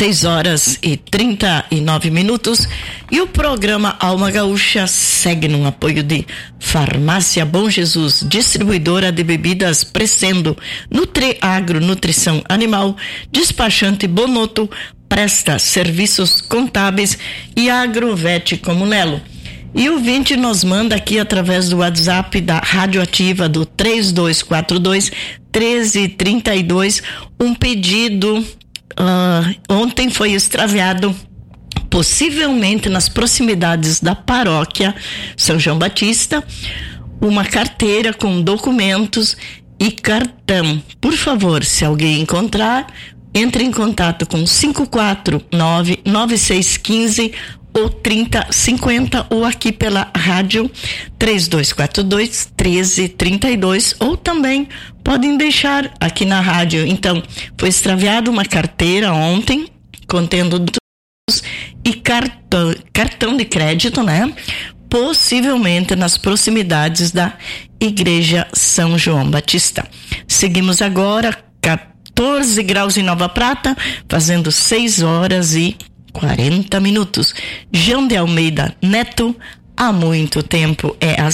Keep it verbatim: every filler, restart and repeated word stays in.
seis horas e trinta e nove minutos e o programa Alma Gaúcha segue num apoio de Farmácia Bom Jesus, distribuidora de bebidas Crescendo, Nutriagro, Nutrição Animal, Despachante Bonoto, presta serviços contábeis e Agrovete Comunelo. E o ouvinte nos manda aqui através do WhatsApp da Radioativa do três dois quatro dois, um três três dois um pedido. Uh, ontem foi extraviado, possivelmente nas proximidades da paróquia São João Batista, uma carteira com documentos e cartão. Por favor, se alguém encontrar, entre em contato com cinco quatro nove, nove seis um cinco ou trinta cinquenta ou aqui pela rádio três dois quatro dois, um três três dois, ou também podem deixar aqui na rádio. Então, foi extraviada uma carteira ontem contendo dados e cartão, cartão de crédito, né? Possivelmente nas proximidades da Igreja São João Batista. Seguimos agora, quatorze graus em Nova Prata, fazendo seis horas e quarenta minutos. João de Almeida Neto, há muito tempo é a